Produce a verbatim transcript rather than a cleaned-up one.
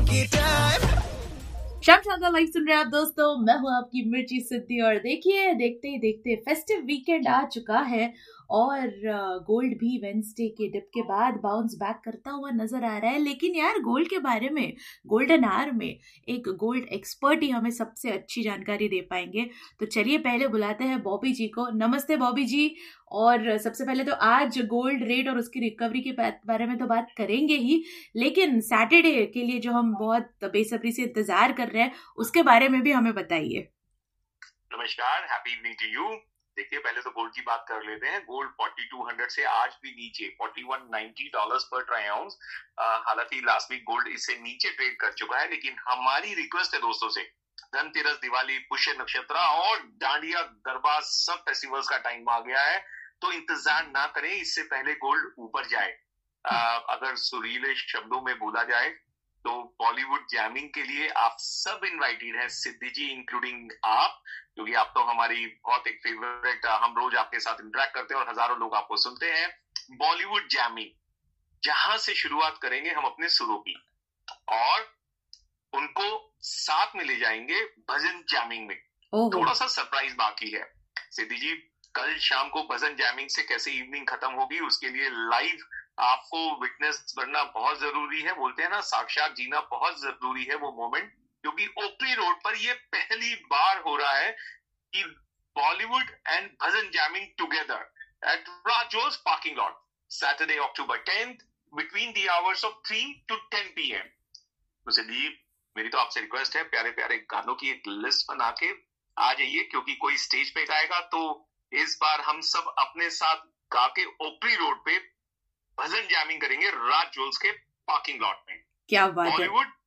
शाम शाम का लाइव सुन रहे हैं आप दोस्तों, मैं हूं आपकी मिर्ची सिद्धि। और देखिए, देखते ही देखते फेस्टिव वीकेंड आ चुका है और गोल्ड भी वेंसडे के डिप के बाद बाउंस बैक करता हुआ नजर आ रहा है। लेकिन यार, गोल्ड के बारे में, गोल्डन आवर में एक गोल्ड एक्सपर्ट ही हमें सबसे अच्छी जानकारी दे पाएंगे। तो चलिए पहले बुलाते हैं बॉबी जी को। नमस्ते बॉबी जी। और सबसे पहले तो आज गोल्ड रेट और उसकी रिकवरी के बारे में तो बात करेंगे ही, लेकिन सैटरडे के लिए जो हम बहुत बेसब्री से इंतजार कर रहे हैं उसके बारे में भी हमें बताइए। नमस्कार, हैप्पी इवनिंग टू यू। देखिए, पहले तो गोल्ड की बात कर लेते हैं। गोल्ड बयालीस सौ से आज भी नीचे इकतालीस सौ नब्बे डॉलर्स पर ट्राई आउंस। हालांकि लास्ट वीक गोल्ड इससे नीचे ट्रेड कर चुका है, लेकिन हमारी रिक्वेस्ट है दोस्तों से, धनतेरस, दिवाली, पुष्य नक्षत्र और डांडिया गरबा सब फेस्टिवल्स का टाइम आ गया है, तो इंतजार ना करें, इससे पहले गोल्ड ऊपर जाए। आ, अगर सुरीले शब्दों में बोला जाए तो बॉलीवुड जैमिंग के लिए आप सब इनवाइटेड हैं, सिद्धि जी इंक्लूडिंग आप, क्योंकि आप तो हमारी बहुत एक फेवरेट, हम रोज आपके साथ इंटरेक्ट करते हैं और हजारों लोग आपको सुनते हैं। बॉलीवुड जैमिंग, जहां से शुरुआत करेंगे हम अपने सुरों की और उनको साथ में ले जाएंगे भजन जैमिंग में। थोड़ा सा सरप्राइज बाकी है। सिद्धि जी, कल शाम को भजन जैमिंग से कैसे इवनिंग खत्म होगी, उसके लिए लाइव आपको विटनेस बनना बहुत जरूरी है। बोलते हैं ना, साक्षात जीना बहुत जरूरी है वो मोमेंट, क्योंकि ओपरी रोड पर ये पहली बार हो रहा है कि Bollywood and bhajan jamming together at राजोस parking lot, Saturday October tenth, between the hours of three to ten P M. तो सिद्धि, मेरी तो आपसे रिक्वेस्ट है, प्यारे प्यारे गानों की एक लिस्ट बना के आ जाइए, क्योंकि कोई स्टेज पे गाएगा तो इस बार हम सब अपने साथ गा के ओपरी रोड पे भजन जैमिंग करेंगे राज जोल्स के पार्किंग लॉट में। क्या बात है। बॉलीवुड